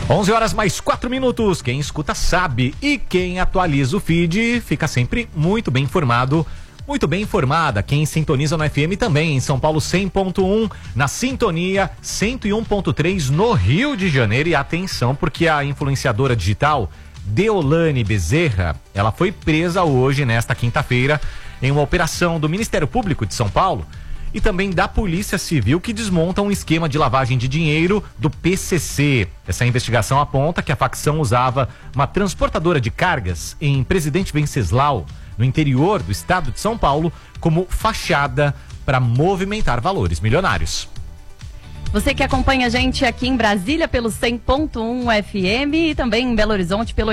11h mais 4. Quem escuta sabe e quem atualiza o feed fica sempre muito bem informado, muito bem informada. Quem sintoniza no FM também, em São Paulo 100.1, na Sintonia 101.3 no Rio de Janeiro. E atenção, porque a influenciadora digital Deolane Bezerra, ela foi presa hoje, nesta quinta-feira, em uma operação do Ministério Público de São Paulo e também da Polícia Civil, que desmonta um esquema de lavagem de dinheiro do PCC. Essa investigação aponta que a facção usava uma transportadora de cargas em Presidente Venceslau, no interior do estado de São Paulo, como fachada para movimentar valores milionários. Você que acompanha a gente aqui em Brasília pelo 100.1 FM e também em Belo Horizonte pelo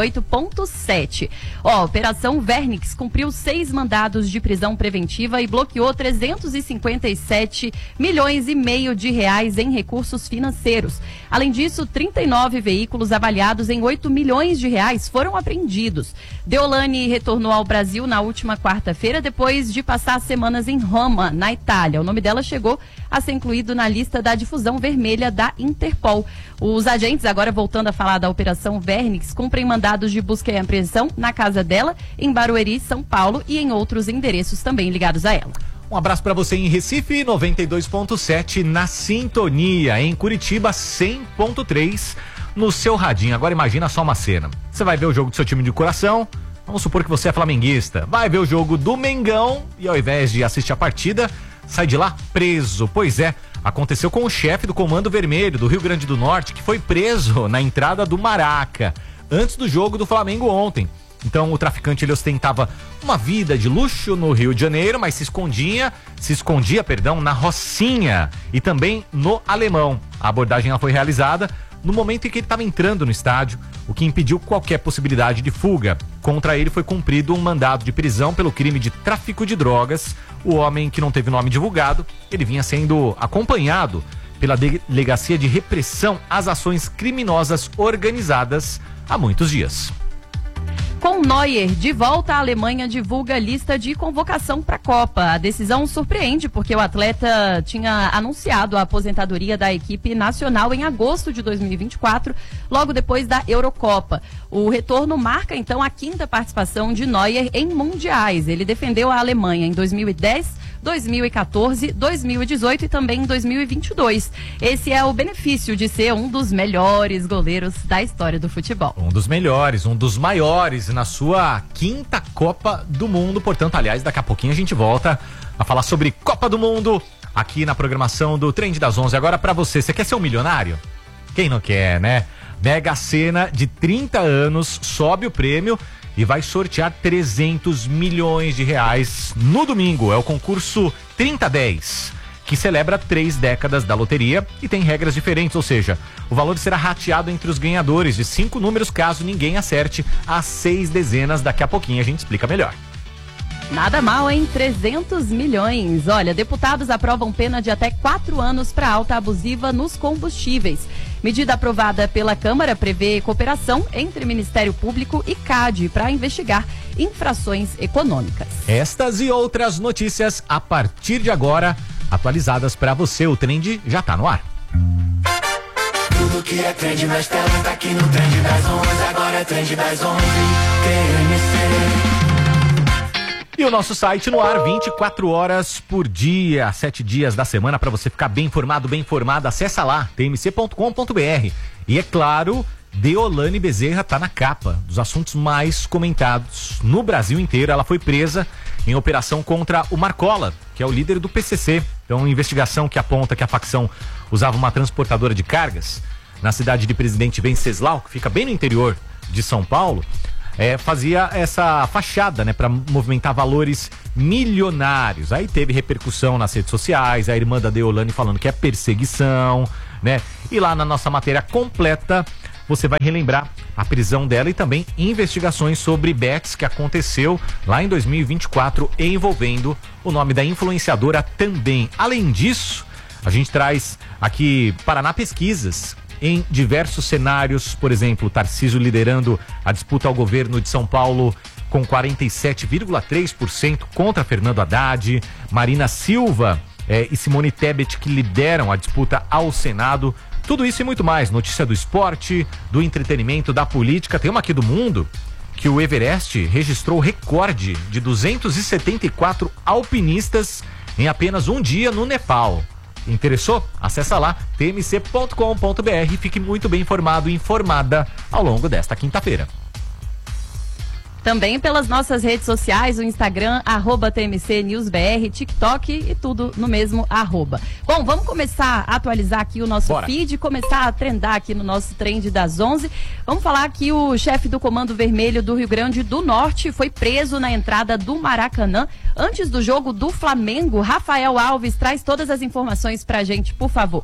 88.7. A Operação Vernix cumpriu 6 mandados de prisão preventiva e bloqueou 357 milhões e meio de reais em recursos financeiros. Além disso, 39 veículos avaliados em 8 milhões de reais foram apreendidos. Deolane retornou ao Brasil na última quarta-feira, depois de passar semanas em Roma, na Itália. O nome dela chegou a ser incluído na lista da difusão vermelha da Interpol. Os agentes, agora voltando a falar da Operação Vernix, cumprem mandados de busca e apreensão na casa dela, em Barueri, São Paulo, e em outros endereços também ligados a ela. Um abraço para você em Recife, 92.7 na Sintonia, em Curitiba 100.3 no seu radinho. Agora imagina só uma cena. Você vai ver o jogo do seu time de coração, vamos supor que você é flamenguista, vai ver o jogo do Mengão e ao invés de assistir a partida, sai de lá preso. Pois é, aconteceu com o chefe do Comando Vermelho do Rio Grande do Norte, que foi preso na entrada do Maraca, antes do jogo do Flamengo ontem. Então o traficante, ele ostentava uma vida de luxo no Rio de Janeiro, mas se escondia, na Rocinha e também no Alemão. A abordagem ela foi realizada no momento em que ele estava entrando no estádio, o que impediu qualquer possibilidade de fuga. Contra ele foi cumprido um mandado de prisão pelo crime de tráfico de drogas. O homem, que não teve nome divulgado, ele vinha sendo acompanhado pela Delegacia de Repressão às Ações Criminosas Organizadas há muitos dias. Com Neuer de volta, a Alemanha divulga a lista de convocação para a Copa. A decisão surpreende porque o atleta tinha anunciado a aposentadoria da equipe nacional em agosto de 2024, logo depois da Eurocopa. O retorno marca, então, a 5ª participação de Neuer em mundiais. Ele defendeu a Alemanha em 2010, 2014, 2018 e também em 2022. Esse é o benefício de ser um dos melhores goleiros da história do futebol. Um dos melhores, um dos maiores na sua 5ª Copa do Mundo. Portanto, aliás, daqui a pouquinho a gente volta a falar sobre Copa do Mundo aqui na programação do Trend das 11. Agora, pra você quer ser um milionário? Quem não quer, né? Mega Sena de 30 anos sobe o prêmio e vai sortear 300 milhões de reais no domingo. É o concurso 3010, que celebra 3 décadas da loteria e tem regras diferentes, ou seja, o valor será rateado entre os ganhadores de 5 números caso ninguém acerte as 6 dezenas. Daqui a pouquinho a gente explica melhor. Nada mal, hein? 300 milhões. Olha, deputados aprovam pena de até 4 anos para alta abusiva nos combustíveis. Medida aprovada pela Câmara prevê cooperação entre Ministério Público e CAD para investigar infrações econômicas. Estas e outras notícias a partir de agora, atualizadas para você. O Trend já tá no ar. Tudo que é trend nas telas tá aqui no Trend das 11. Agora é Trend das 11. TMC. E o nosso site no ar 24 horas por dia, 7 dias da semana, para você ficar bem informado, bem informada. Acessa lá, tmc.com.br. E é claro, Deolane Bezerra tá na capa dos assuntos mais comentados no Brasil inteiro. Ela foi presa em operação contra o Marcola, que é o líder do PCC. Então, investigação que aponta que a facção usava uma transportadora de cargas na cidade de Presidente Venceslau, que fica bem no interior de São Paulo. Fazia essa fachada, né, para movimentar valores milionários. Aí teve repercussão nas redes sociais, a irmã da Deolane falando que é perseguição, né? E lá na nossa matéria completa você vai relembrar a prisão dela e também investigações sobre bets que aconteceu lá em 2024 envolvendo o nome da influenciadora também. Além disso, a gente traz aqui Paraná Pesquisas em diversos cenários, por exemplo, Tarcísio liderando a disputa ao governo de São Paulo com 47,3% contra Fernando Haddad, Marina Silva e Simone Tebet, que lideram a disputa ao Senado Tudo isso e muito mais. Notícia do esporte, do entretenimento, da política. Tem uma aqui do mundo que o Everest registrou o recorde de 274 alpinistas em apenas um dia no Nepal. Interessou? Acessa lá, tmc.com.br e fique muito bem informado e informada ao longo desta quinta-feira. Também pelas nossas redes sociais, o Instagram, @TMCNewsBR, TikTok e tudo no mesmo @. Bom, vamos começar a atualizar aqui o nosso feed, começar a trendar aqui no nosso trend das 11. Vamos falar que o chefe do Comando Vermelho do Rio Grande do Norte foi preso na entrada do Maracanã antes do jogo do Flamengo. Rafael Alves traz todas as informações pra gente, por favor.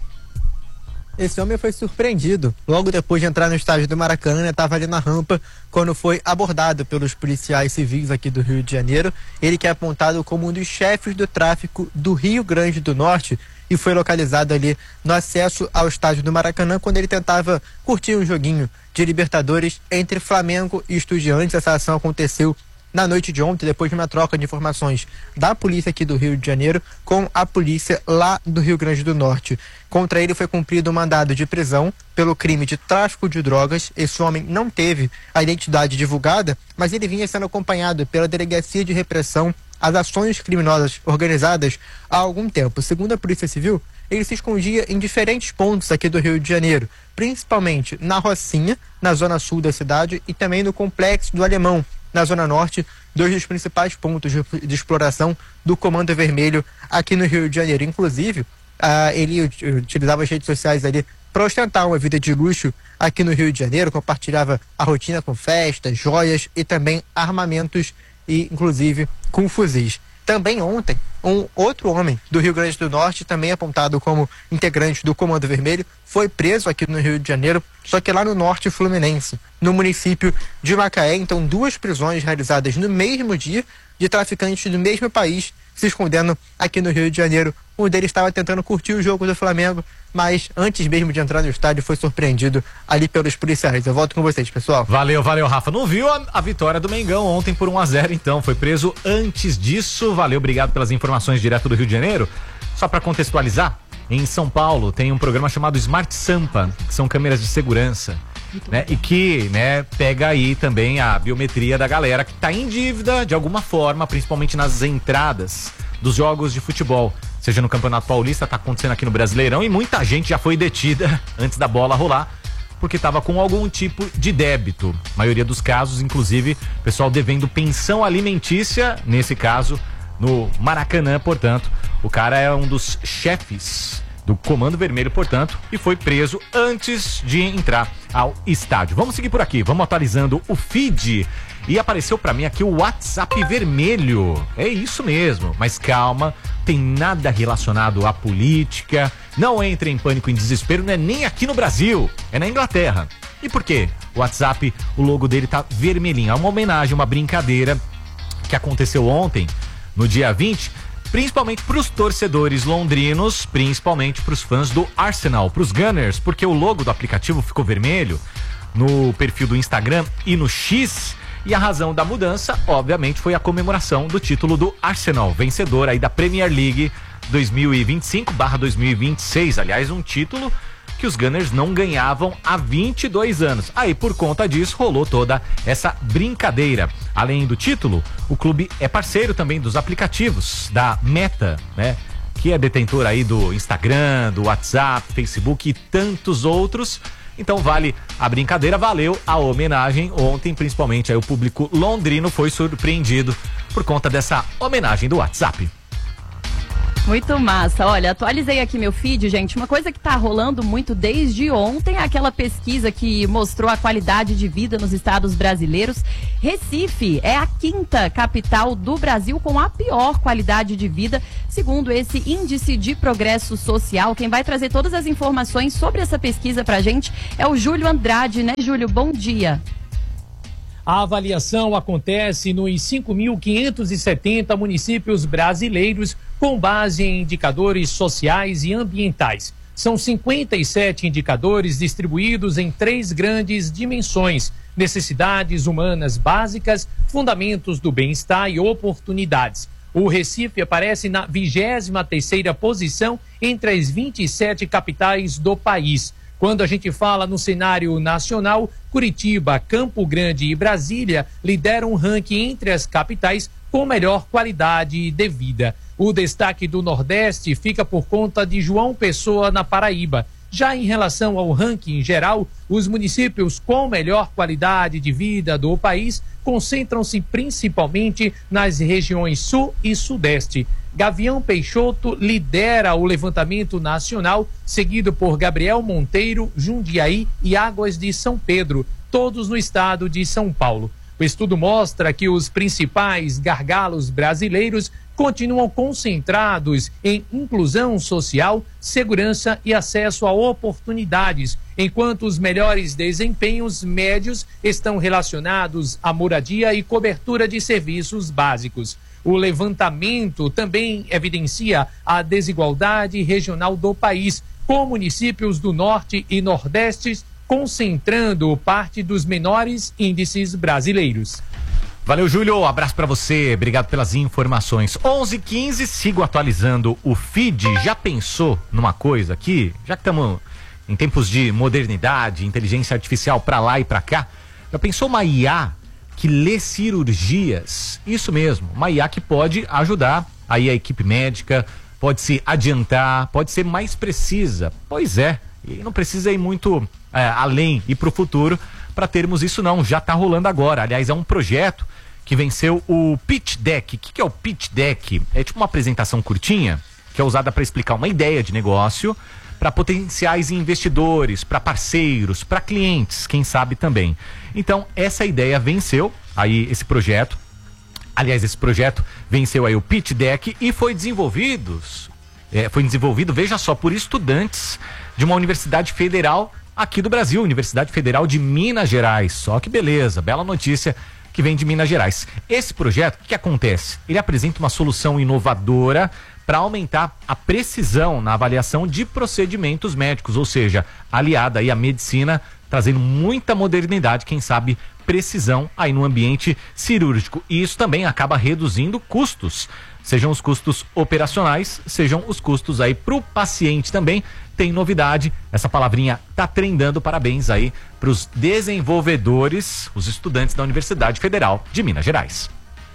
Esse homem foi surpreendido. Logo depois de entrar no estádio do Maracanã, estava ali na rampa quando foi abordado pelos policiais civis aqui do Rio de Janeiro. Ele que é apontado como um dos chefes do tráfico do Rio Grande do Norte e foi localizado ali no acesso ao estádio do Maracanã quando ele tentava curtir um joguinho de Libertadores entre Flamengo e Estudiantes. Essa ação aconteceu na noite de ontem, depois de uma troca de informações da polícia aqui do Rio de Janeiro com a polícia lá do Rio Grande do Norte. Contra ele foi cumprido um mandado de prisão pelo crime de tráfico de drogas. Esse homem não teve a identidade divulgada, mas ele vinha sendo acompanhado pela Delegacia de Repressão às Ações Criminosas Organizadas há algum tempo. Segundo a Polícia Civil, ele se escondia em diferentes pontos aqui do Rio de Janeiro, principalmente na Rocinha, na zona sul da cidade, e também no Complexo do Alemão, na Zona Norte, dois dos principais pontos de exploração do Comando Vermelho aqui no Rio de Janeiro. Inclusive, ele utilizava as redes sociais ali para ostentar uma vida de luxo aqui no Rio de Janeiro, compartilhava a rotina com festas, joias e também armamentos e, inclusive, com fuzis. Também ontem, um outro homem do Rio Grande do Norte, também apontado como integrante do Comando Vermelho, foi preso aqui no Rio de Janeiro, só que lá no norte fluminense, no município de Macaé. Então, duas prisões realizadas no mesmo dia de traficantes do mesmo país se escondendo aqui no Rio de Janeiro. Um deles estava tentando curtir o jogo do Flamengo, mas antes mesmo de entrar no estádio foi surpreendido ali pelos policiais. Eu volto com vocês, pessoal. Valeu, Rafa. Não viu a vitória do Mengão ontem por 1-0, então. Foi preso antes disso. Valeu, obrigado pelas informações direto do Rio de Janeiro. Só para contextualizar, em São Paulo tem um programa chamado Smart Sampa, que são câmeras de segurança, né? E que, né, pega aí também a biometria da galera que tá em dívida de alguma forma, principalmente nas entradas dos jogos de futebol. Seja no Campeonato Paulista, tá acontecendo aqui no Brasileirão, e muita gente já foi detida antes da bola rolar, porque estava com algum tipo de débito. A maioria dos casos, inclusive, pessoal devendo pensão alimentícia, nesse caso, no Maracanã, portanto. O cara é um dos chefes do Comando Vermelho, portanto, e foi preso antes de entrar ao estádio. Vamos seguir por aqui, vamos atualizando o feed. E apareceu pra mim aqui o WhatsApp vermelho. É isso mesmo, mas calma, tem nada relacionado à política. Não entre em pânico, em desespero, não é nem aqui no Brasil, é na Inglaterra. E por quê? O WhatsApp, o logo dele tá vermelhinho. É uma homenagem, uma brincadeira que aconteceu ontem, no dia 20, principalmente para os torcedores londrinos, principalmente para os fãs do Arsenal, para os Gunners, porque o logo do aplicativo ficou vermelho no perfil do Instagram e no X. E a razão da mudança, obviamente, foi a comemoração do título do Arsenal, vencedor aí da Premier League 2025/2026. Aliás, um título que os Gunners não ganhavam há 22 anos. Aí, por conta disso, rolou toda essa brincadeira. Além do título, o clube é parceiro também dos aplicativos da Meta, né? Que é detentor aí do Instagram, do WhatsApp, Facebook e tantos outros. Então vale a brincadeira, valeu a homenagem. Ontem, principalmente, aí o público londrino foi surpreendido por conta dessa homenagem do WhatsApp. Muito massa. Olha, atualizei aqui meu feed, gente. Uma coisa que tá rolando muito desde ontem é aquela pesquisa que mostrou a qualidade de vida nos estados brasileiros. Recife é a 5ª capital do Brasil com a pior qualidade de vida, segundo esse índice de progresso social. Quem vai trazer todas as informações sobre essa pesquisa pra gente é o Júlio Andrade, né, Júlio? Bom dia. A avaliação acontece nos 5.570 municípios brasileiros com base em indicadores sociais e ambientais. São 57 indicadores distribuídos em 3 grandes dimensões: necessidades humanas básicas, fundamentos do bem-estar e oportunidades. O Recife aparece na 23ª posição entre as 27 capitais do país. Quando a gente fala no cenário nacional, Curitiba, Campo Grande e Brasília lideram o ranking entre as capitais com melhor qualidade de vida. O destaque do Nordeste fica por conta de João Pessoa, na Paraíba. Já em relação ao ranking geral, os municípios com melhor qualidade de vida do país concentram-se principalmente nas regiões Sul e Sudeste. Gavião Peixoto lidera o levantamento nacional, seguido por Gabriel Monteiro, Jundiaí e Águas de São Pedro, todos no estado de São Paulo. O estudo mostra que os principais gargalos brasileiros continuam concentrados em inclusão social, segurança e acesso a oportunidades, enquanto os melhores desempenhos médios estão relacionados à moradia e cobertura de serviços básicos. O levantamento também evidencia a desigualdade regional do país, com municípios do Norte e Nordeste concentrando parte dos menores índices brasileiros. Valeu, Júlio. Abraço pra você. Obrigado pelas informações. 11h15, sigo atualizando o feed. Já pensou numa coisa aqui? Já que estamos em tempos de modernidade, inteligência artificial pra lá e pra cá, já pensou uma IA que lê cirurgias? Isso mesmo, uma IA que pode ajudar aí a equipe médica, pode se adiantar, pode ser mais precisa. Pois é, e não precisa ir muito além e pro futuro para termos isso não, já tá rolando agora. Aliás, é um projeto que venceu o Pitch Deck. O que é o Pitch Deck? É tipo uma apresentação curtinha que é usada para explicar uma ideia de negócio para potenciais investidores, para parceiros, para clientes, quem sabe também. Então, essa ideia venceu aí esse projeto. Aliás, esse projeto venceu aí o Pitch Deck e foi desenvolvido, veja só, por estudantes de uma universidade federal aqui do Brasil, Universidade Federal de Minas Gerais. Só que beleza, bela notícia que vem de Minas Gerais. Esse projeto, o que acontece? Ele apresenta uma solução inovadora para aumentar a precisão na avaliação de procedimentos médicos, ou seja, aliada aí à medicina, trazendo muita modernidade, quem sabe precisão aí no ambiente cirúrgico. E isso também acaba reduzindo custos, sejam os custos operacionais, sejam os custos aí para o paciente também. Tem novidade, essa palavrinha tá trendando, parabéns aí para os desenvolvedores, os estudantes da Universidade Federal de Minas Gerais.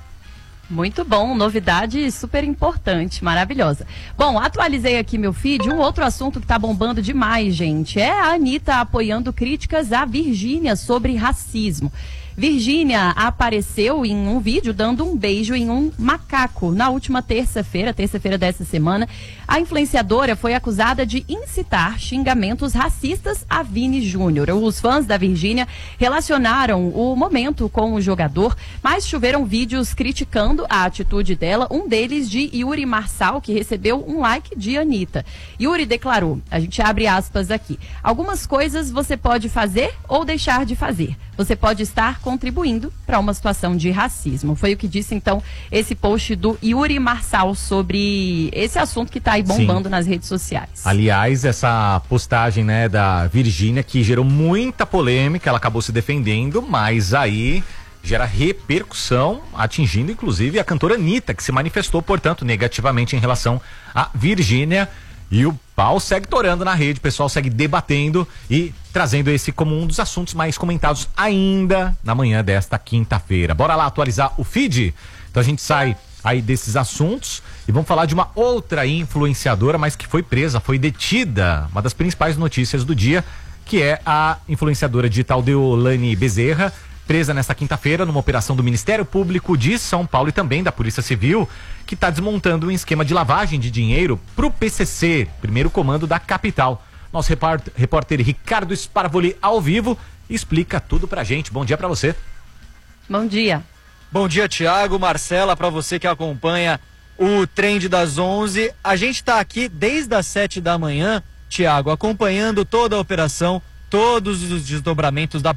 Muito bom, novidade super importante, maravilhosa. Bom, atualizei aqui meu feed, um outro assunto que tá bombando demais, gente, é a Anitta apoiando críticas à Virgínia sobre racismo. Virgínia apareceu em um vídeo dando um beijo em um macaco. Na última terça-feira dessa semana, a influenciadora foi acusada de incitar xingamentos racistas a Vini Júnior. Os fãs da Virgínia relacionaram o momento com o jogador, mas choveram vídeos criticando a atitude dela, um deles de Yuri Marçal, que recebeu um like de Anitta. Yuri declarou, a gente abre aspas aqui, algumas coisas você pode fazer ou deixar de fazer. Você pode estar contribuindo para uma situação de racismo. Foi o que disse, então, esse post do Yuri Marçal sobre esse assunto que está aí bombando Sim. nas redes sociais. Aliás, essa postagem, né, da Virgínia, que gerou muita polêmica, ela acabou se defendendo, mas aí gera repercussão, atingindo inclusive a cantora Anitta, que se manifestou, portanto, negativamente em relação a Virgínia. E o pau segue torando na rede, o pessoal segue debatendo e trazendo esse como um dos assuntos mais comentados ainda na manhã desta quinta-feira. Bora lá atualizar o feed? Então a gente sai aí desses assuntos e vamos falar de uma outra influenciadora, mas que foi presa, foi detida. Uma das principais notícias do dia, que é a influenciadora digital Deolane Bezerra, presa nesta quinta-feira numa operação do Ministério Público de São Paulo e também da Polícia Civil, que está desmontando um esquema de lavagem de dinheiro para o PCC, primeiro comando da capital. Nosso repórter Ricardo Sparvoli, ao vivo, explica tudo pra gente. Bom dia pra você. Bom dia. Bom dia, Thiago, Marcela, pra você que acompanha o Trend das 11. A gente tá aqui desde as 7 da manhã, Thiago, acompanhando toda a operação, todos os desdobramentos da